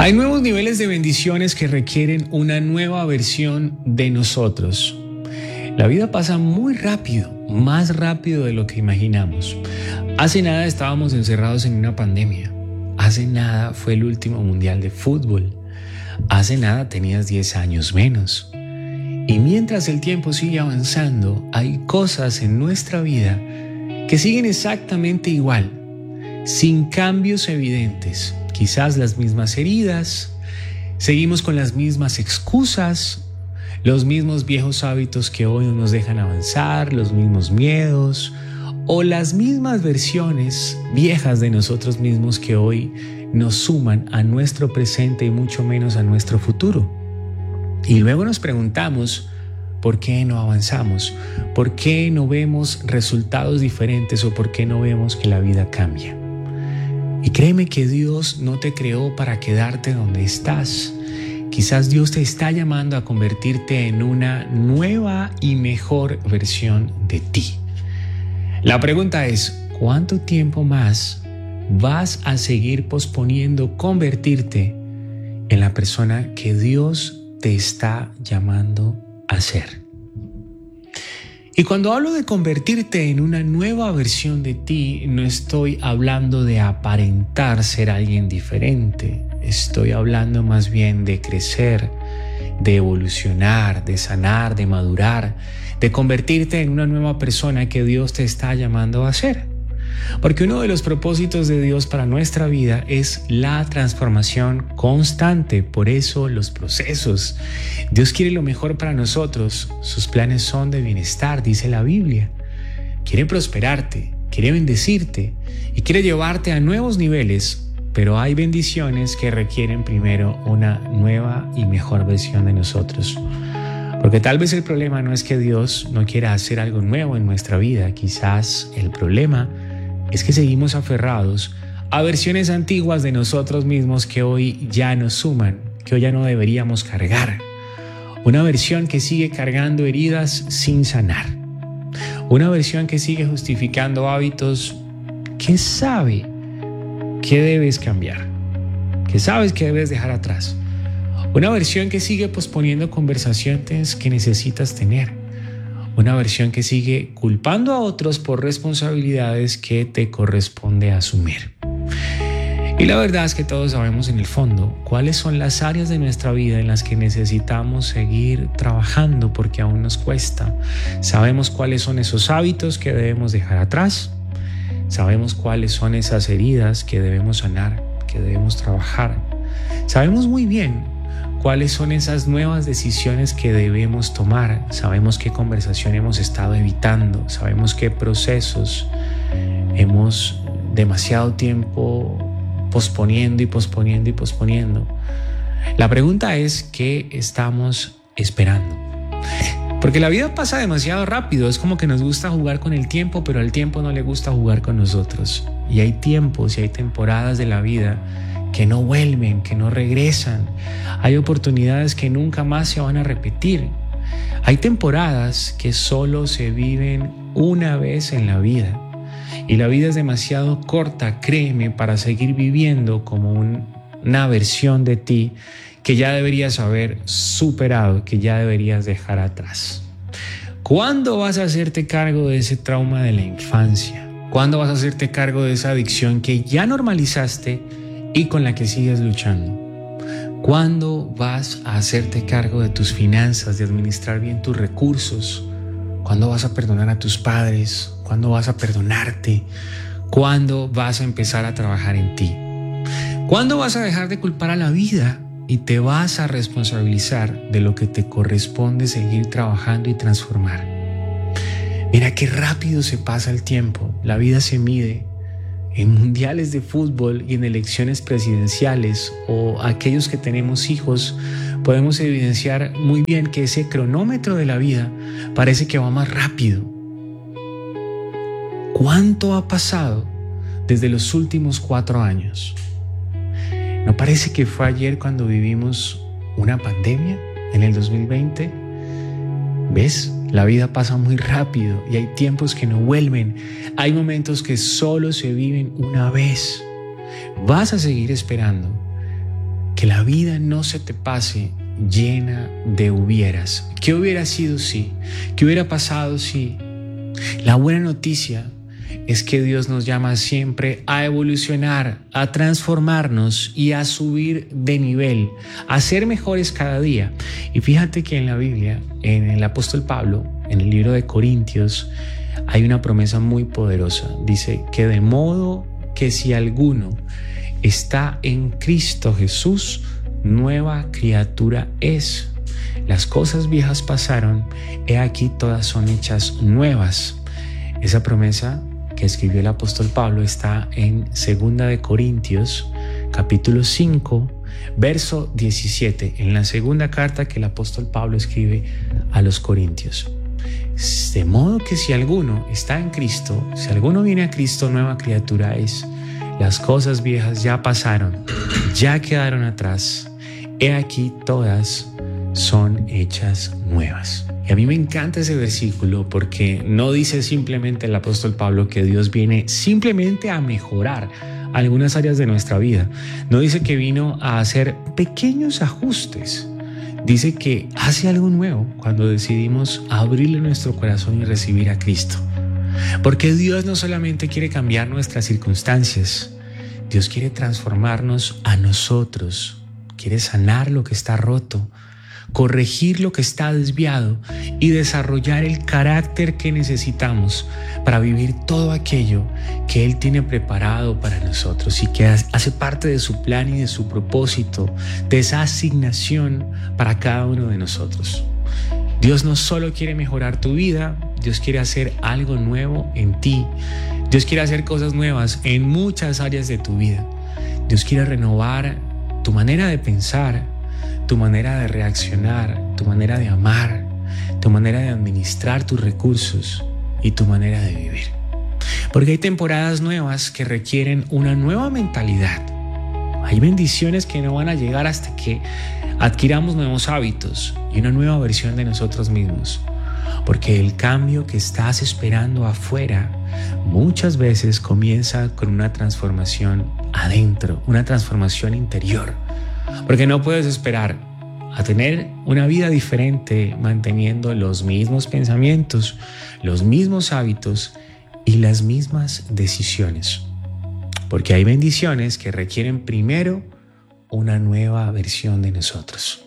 Hay nuevos niveles de bendiciones que requieren una nueva versión de nosotros. La vida pasa muy rápido, más rápido de lo que imaginamos. Hace nada estábamos encerrados en una pandemia. Hace nada fue el último mundial de fútbol. Hace nada tenías 10 años menos. Y mientras el tiempo sigue avanzando, hay cosas en nuestra vida que siguen exactamente igual, sin cambios evidentes. Quizás las mismas heridas, seguimos con las mismas excusas, los mismos viejos hábitos que hoy no nos dejan avanzar, los mismos miedos o las mismas versiones viejas de nosotros mismos que hoy nos suman a nuestro presente y mucho menos a nuestro futuro. Y luego nos preguntamos, ¿por qué no avanzamos? ¿Por qué no vemos resultados diferentes o por qué no vemos que la vida cambia? Y créeme que Dios no te creó para quedarte donde estás. Quizás Dios te está llamando a convertirte en una nueva y mejor versión de ti. La pregunta es, ¿cuánto tiempo más vas a seguir posponiendo convertirte en la persona que Dios te está llamando a ser? Y cuando hablo de convertirte en una nueva versión de ti, no estoy hablando de aparentar ser alguien diferente. Estoy hablando más bien de crecer, de evolucionar, de sanar, de madurar, de convertirte en una nueva persona que Dios te está llamando a ser. Porque uno de los propósitos de Dios para nuestra vida es la transformación constante. Por eso los procesos. Dios quiere lo mejor para nosotros. Sus planes son de bienestar, dice la Biblia. Quiere prosperarte, quiere bendecirte y quiere llevarte a nuevos niveles. Pero hay bendiciones que requieren primero una nueva y mejor versión de nosotros. Porque tal vez el problema no es que Dios no quiera hacer algo nuevo en nuestra vida. Quizás el problema es que seguimos aferrados a versiones antiguas de nosotros mismos que hoy ya nos suman, que hoy ya no deberíamos cargar. Una versión que sigue cargando heridas sin sanar. Una versión que sigue justificando hábitos que sabe que debes cambiar, que sabes que debes dejar atrás. Una versión que sigue posponiendo conversaciones que necesitas tener. Una versión que sigue culpando a otros por responsabilidades que te corresponde asumir. Y la verdad es que todos sabemos en el fondo cuáles son las áreas de nuestra vida en las que necesitamos seguir trabajando porque aún nos cuesta. Sabemos cuáles son esos hábitos que debemos dejar atrás. Sabemos cuáles son esas heridas que debemos sanar, que debemos trabajar. Sabemos muy bien cuáles son esas nuevas decisiones que debemos tomar. Sabemos qué conversación hemos estado evitando. Sabemos qué procesos hemos demasiado tiempo posponiendo y posponiendo y posponiendo. La pregunta es, ¿qué estamos esperando? Porque la vida pasa demasiado rápido. Es como que nos gusta jugar con el tiempo, pero al tiempo no le gusta jugar con nosotros. Y hay tiempos y hay temporadas de la vida que no vuelven, que no regresan. Hay oportunidades que nunca más se van a repetir. Hay temporadas que solo se viven una vez en la vida. Y la vida es demasiado corta, créeme, para seguir viviendo como una versión de ti que ya deberías haber superado, que ya deberías dejar atrás. ¿Cuándo vas a hacerte cargo de ese trauma de la infancia? ¿Cuándo vas a hacerte cargo de esa adicción que ya normalizaste y con la que sigues luchando? ¿Cuándo vas a hacerte cargo de tus finanzas, de administrar bien tus recursos? ¿Cuándo vas a perdonar a tus padres? ¿Cuándo vas a perdonarte? ¿Cuándo vas a empezar a trabajar en ti? ¿Cuándo vas a dejar de culpar a la vida y te vas a responsabilizar de lo que te corresponde seguir trabajando y transformar? Mira qué rápido se pasa el tiempo. La vida se mide en mundiales de fútbol y en elecciones presidenciales, o aquellos que tenemos hijos, podemos evidenciar muy bien que ese cronómetro de la vida parece que va más rápido. ¿Cuánto ha pasado desde los últimos 4 años? ¿No parece que fue ayer cuando vivimos una pandemia en el 2020? ¿Ves? La vida pasa muy rápido y hay tiempos que no vuelven. Hay momentos que solo se viven una vez. ¿Vas a seguir esperando Que la vida no se te pase llena de hubieras. ¿Qué hubiera sido si? ¿Qué hubiera pasado si? La buena noticia es que Dios nos llama siempre a evolucionar, a transformarnos y a subir de nivel, a ser mejores cada día. Y fíjate que en la Biblia, en el apóstol Pablo, en el libro de Corintios, hay una promesa muy poderosa. Dice que de modo que si alguno está en Cristo Jesús, nueva criatura es. Las cosas viejas pasaron, he aquí todas son hechas nuevas. Esa promesa que escribió el apóstol Pablo está en 2 de Corintios, capítulo 5, verso 17, en la segunda carta que el apóstol Pablo escribe a los Corintios. De modo que si alguno está en Cristo, si alguno viene a Cristo, nueva criatura es. Las cosas viejas ya pasaron, ya quedaron atrás. He aquí todas son hechas nuevas. Y a mí me encanta ese versículo porque no dice simplemente el apóstol Pablo que Dios viene simplemente a mejorar algunas áreas de nuestra vida. No dice que vino a hacer pequeños ajustes. Dice que hace algo nuevo cuando decidimos abrirle nuestro corazón y recibir a Cristo. Porque Dios no solamente quiere cambiar nuestras circunstancias, Dios quiere transformarnos a nosotros, quiere sanar lo que está roto, corregir lo que está desviado y desarrollar el carácter que necesitamos para vivir todo aquello que Él tiene preparado para nosotros y que hace parte de su plan y de su propósito, de esa asignación para cada uno de nosotros. Dios no solo quiere mejorar tu vida, Dios quiere hacer algo nuevo en ti. Dios quiere hacer cosas nuevas en muchas áreas de tu vida. Dios quiere renovar tu manera de pensar, tu manera de reaccionar, tu manera de amar, tu manera de administrar tus recursos y tu manera de vivir. Porque hay temporadas nuevas que requieren una nueva mentalidad. Hay bendiciones que no van a llegar hasta que adquiramos nuevos hábitos y una nueva versión de nosotros mismos. Porque el cambio que estás esperando afuera muchas veces comienza con una transformación adentro, una transformación interior. Porque no puedes esperar a tener una vida diferente manteniendo los mismos pensamientos, los mismos hábitos y las mismas decisiones. Porque hay bendiciones que requieren primero una nueva versión de nosotros.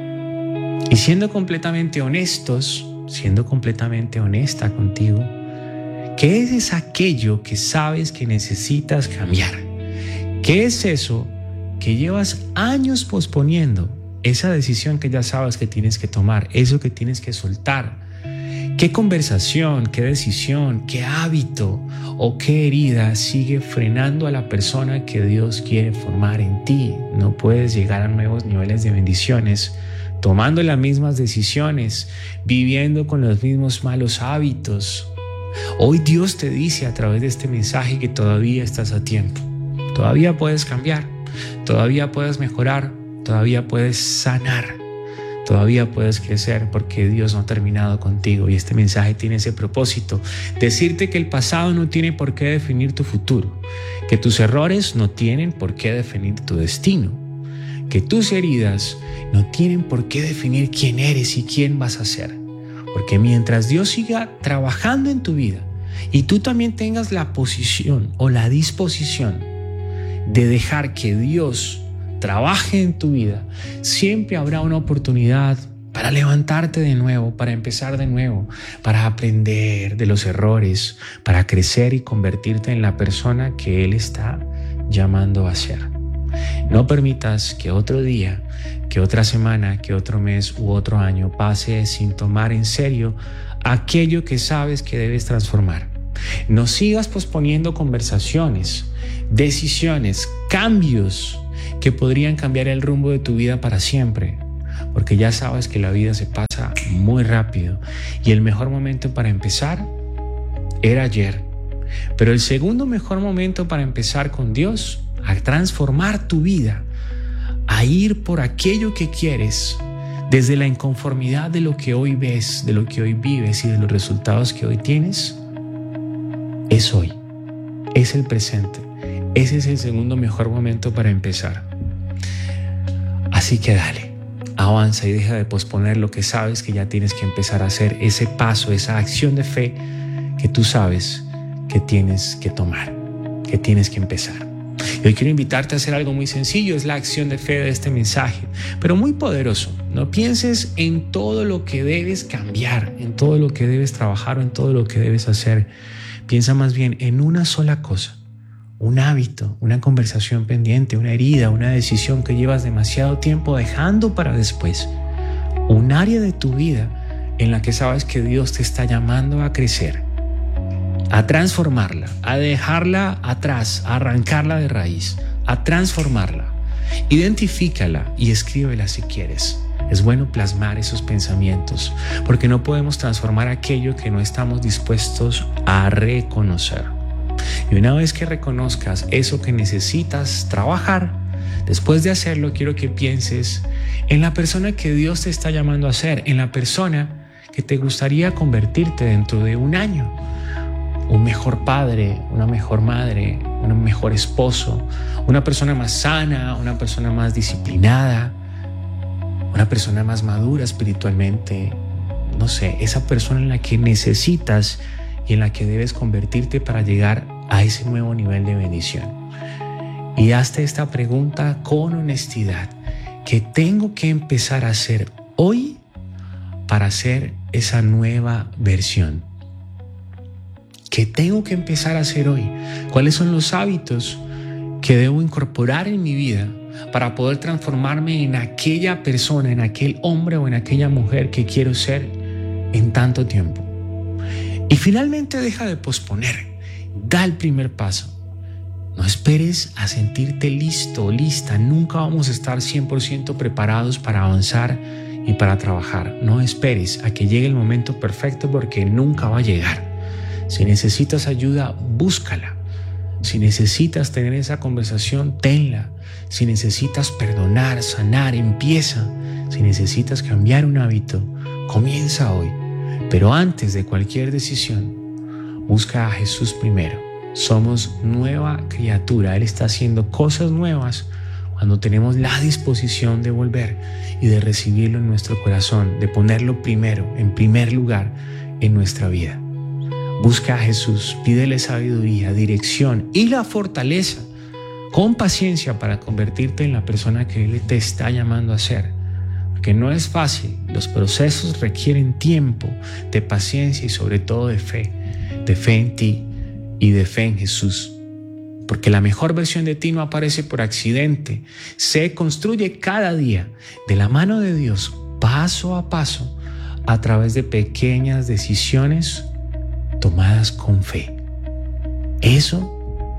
Y siendo completamente honestos, siendo completamente honesta contigo, ¿qué es aquello que sabes que necesitas cambiar? ¿Qué es eso que llevas años posponiendo? Esa decisión que ya sabes que tienes que tomar, eso que tienes que soltar. ¿Qué conversación, qué decisión, qué hábito o qué herida sigue frenando a la persona que Dios quiere formar en ti? No puedes llegar a nuevos niveles de bendiciones tomando las mismas decisiones, viviendo con los mismos malos hábitos. Hoy Dios te dice a través de este mensaje que todavía estás a tiempo. Todavía puedes cambiar, todavía puedes mejorar, todavía puedes sanar, todavía puedes crecer porque Dios no ha terminado contigo. Y este mensaje tiene ese propósito, decirte que el pasado no tiene por qué definir tu futuro, que tus errores no tienen por qué definir tu destino, que tus heridas no tienen por qué definir quién eres y quién vas a ser. Porque mientras Dios siga trabajando en tu vida y tú también tengas la posición o la disposición de dejar que Dios trabaje en tu vida, siempre habrá una oportunidad para levantarte de nuevo, para empezar de nuevo, para aprender de los errores, para crecer y convertirte en la persona que Él está llamando a ser. No permitas que otro día, que otra semana, que otro mes u otro año pase sin tomar en serio aquello que sabes que debes transformar. No sigas posponiendo conversaciones, decisiones, cambios que podrían cambiar el rumbo de tu vida para siempre, porque ya sabes que la vida se pasa muy rápido y el mejor momento para empezar era ayer. Pero el segundo mejor momento para empezar con Dios, a transformar tu vida, a ir por aquello que quieres, desde la inconformidad de lo que hoy ves, de lo que hoy vives y de los resultados que hoy tienes, es hoy, es el presente. Ese es el segundo mejor momento para empezar. Así que dale, avanza y deja de posponer lo que sabes que ya tienes que empezar a hacer, ese paso, esa acción de fe que tú sabes que tienes que tomar, que tienes que empezar. Y hoy quiero invitarte a hacer algo muy sencillo, es la acción de fe de este mensaje, pero muy poderoso. No pienses en todo lo que debes cambiar, en todo lo que debes trabajar o en todo lo que debes hacer. Piensa más bien en una sola cosa, un hábito, una conversación pendiente, una herida, una decisión que llevas demasiado tiempo dejando para después. Un área de tu vida en la que sabes que Dios te está llamando a crecer, a transformarla, a dejarla atrás, a arrancarla de raíz, a transformarla. Identifícala y escríbela si quieres. Es bueno plasmar esos pensamientos, porque no podemos transformar aquello que no estamos dispuestos a reconocer. Y una vez que reconozcas eso que necesitas trabajar, después de hacerlo, quiero que pienses en la persona que Dios te está llamando a ser, en la persona que te gustaría convertirte dentro de un año. Un mejor padre, una mejor madre, un mejor esposo, una persona más sana, una persona más disciplinada, una persona más madura espiritualmente. No sé, esa persona en la que necesitas y en la que debes convertirte para llegar a ese nuevo nivel de bendición. Y hazte esta pregunta con honestidad. ¿Qué tengo que empezar a hacer hoy para ser esa nueva versión? ¿Qué tengo que empezar a hacer hoy? ¿Cuáles son los hábitos que debo incorporar en mi vida para poder transformarme en aquella persona, en aquel hombre o en aquella mujer que quiero ser en tanto tiempo? Y finalmente deja de posponer. Da el primer paso. No esperes a sentirte listo o lista. Nunca vamos a estar 100% preparados para avanzar y para trabajar. No esperes a que llegue el momento perfecto, porque nunca va a llegar. Si necesitas ayuda, búscala. Si necesitas tener esa conversación, tenla. Si necesitas perdonar, sanar, empieza. Si necesitas cambiar un hábito, comienza hoy. Pero antes de cualquier decisión, busca a Jesús primero. Somos nueva criatura. Él está haciendo cosas nuevas cuando tenemos la disposición de volver y de recibirlo en nuestro corazón, de ponerlo primero, en primer lugar en nuestra vida. Busca a Jesús, pídele sabiduría, dirección y la fortaleza con paciencia para convertirte en la persona que Él te está llamando a ser. Porque no es fácil, los procesos requieren tiempo, de paciencia y sobre todo de fe en ti y de fe en Jesús. Porque la mejor versión de ti no aparece por accidente, se construye cada día de la mano de Dios, paso a paso, a través de pequeñas decisiones tomadas con fe. Eso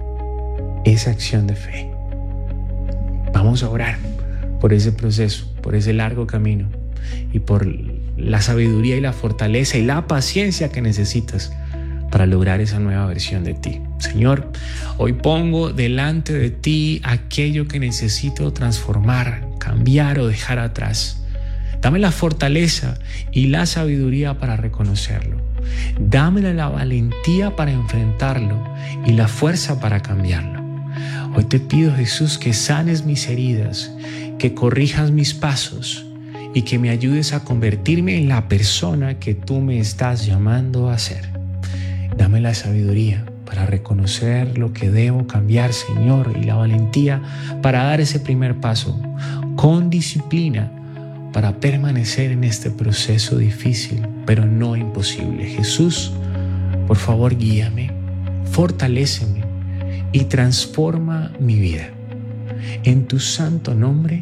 es acción de fe. Vamos a orar por ese proceso, por ese largo camino y por la sabiduría y la fortaleza y la paciencia que necesitas para lograr esa nueva versión de ti. Señor, hoy pongo delante de ti aquello que necesito transformar, cambiar o dejar atrás. Dame la fortaleza y la sabiduría para reconocerlo. Dame la valentía para enfrentarlo y la fuerza para cambiarlo. Hoy te pido, Jesús, que sanes mis heridas, que corrijas mis pasos y que me ayudes a convertirme en la persona que tú me estás llamando a ser. Dame la sabiduría para reconocer lo que debo cambiar, Señor, y la valentía para dar ese primer paso con disciplina, para permanecer en este proceso difícil, pero no imposible. Jesús, por favor, guíame, fortaléceme y transforma mi vida. En tu santo nombre.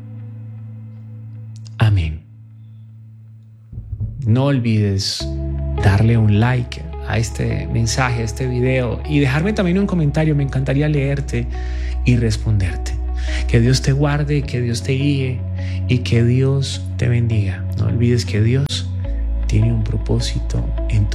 Amén. No olvides darle un like a este mensaje, a este video y dejarme también un comentario. Me encantaría leerte y responderte. Que Dios te guarde, que Dios te guíe y que Dios te bendiga. No olvides que Dios tiene un propósito en tu